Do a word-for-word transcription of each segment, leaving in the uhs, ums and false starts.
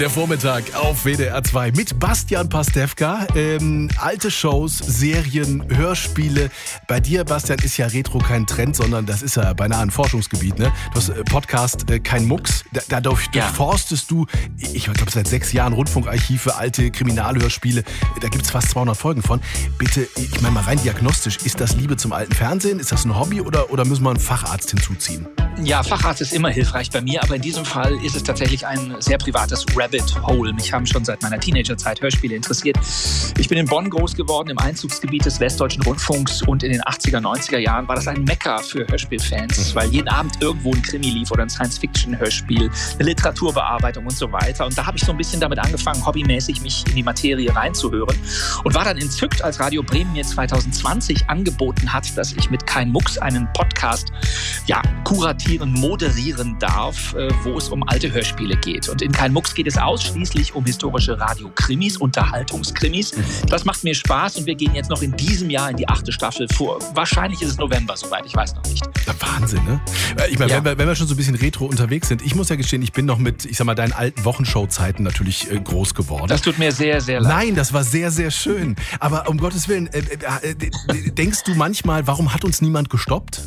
Der Vormittag auf W D R zwei mit Bastian Pastewka. Ähm, alte Shows, Serien, Hörspiele. Bei dir, Bastian, ist ja Retro kein Trend, sondern das ist ja beinahe ein Forschungsgebiet. Ne? Du hast äh, Podcast äh, Kein Mucks. Da, da durchforstest ja. du, ich glaube, seit sechs Jahren Rundfunkarchive, alte Kriminalhörspiele. Da gibt es fast zweihundert Folgen von. Bitte, ich meine mal rein diagnostisch, ist das Liebe zum alten Fernsehen? Ist das ein Hobby oder, oder müssen wir einen Facharzt hinzuziehen? Ja, Facharzt ist immer hilfreich bei mir, aber in diesem Fall ist es tatsächlich ein sehr privates Rabbit Hole. Mich haben schon seit meiner Teenagerzeit Hörspiele interessiert. Ich bin in Bonn groß geworden, im Einzugsgebiet des Westdeutschen Rundfunks, und in den achtziger, neunziger Jahren war das ein Mekka für Hörspielfans, weil jeden Abend irgendwo ein Krimi lief oder ein Science-Fiction-Hörspiel, eine Literaturbearbeitung und so weiter. Und da habe ich so ein bisschen damit angefangen, hobbymäßig mich in die Materie reinzuhören, und war dann entzückt, als Radio Bremen mir zwanzig zwanzig angeboten hat, dass ich mit Kein Mucks einen Podcast ja, kuratieren, moderieren darf, wo es um alte Hörspiele geht. Und in Kein Mucks geht es ausschließlich um historische Radio-Krimis, Unterhaltungskrimis. Das macht mir Spaß, und wir gehen jetzt noch in diesem Jahr in die achte Staffel vor. Wahrscheinlich ist es November soweit, ich weiß noch nicht. Wahnsinn, ne? Ich meine, ja. wenn, wir, wenn wir schon so ein bisschen retro unterwegs sind, ich muss ja gestehen, ich bin noch mit, ich sag mal, deinen alten Wochenshow-Zeiten natürlich äh, groß geworden. Das tut mir sehr, sehr leid. Nein, das war sehr, sehr schön. Aber um Gottes Willen, äh, äh, denkst du manchmal, warum hat uns niemand gestoppt?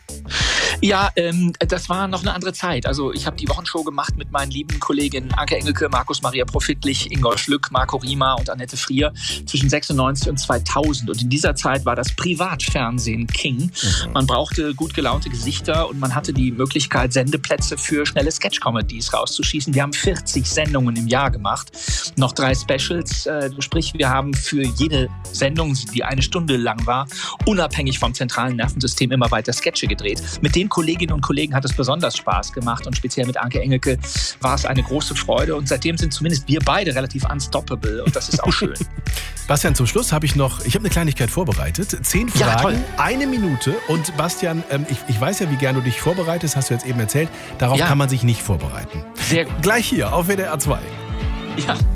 Ja, ähm, das war noch eine andere Zeit. Also ich habe die Wochenshow gemacht mit meinen lieben Kolleginnen Anke Engelke, Markus Maria Profitlich, Ingolf Schlück, Marco Riemer und Annette Frier zwischen sechsundneunzig und zweitausend. Und in dieser Zeit war das Privatfernsehen King. Mhm. Man brauchte gut gelaunte Gesichter, und man hatte die Möglichkeit, Sendeplätze für schnelle Sketch-Comedies rauszuschießen. Wir haben vierzig Sendungen im Jahr gemacht, noch drei Specials. Äh, sprich, wir haben für jede Sendung, die eine Stunde lang war, unabhängig vom zentralen Nervensystem immer weiter Sketche gedreht. Mit den Kolleginnen und Kollegen hat es besonders Spaß gemacht, und speziell mit Anke Engelke war es eine große Freude, und seitdem sind zumindest wir beide relativ unstoppable, und das ist auch schön. Bastian, zum Schluss habe ich noch, ich habe eine Kleinigkeit vorbereitet. Zehn Fragen, ja, eine Minute, und Bastian, ähm, ich, ich weiß ja, wie gern du dich vorbereitest, hast du jetzt eben erzählt, darauf ja. kann man sich nicht vorbereiten. Sehr gut. Gleich hier auf W D R zwei. Ja.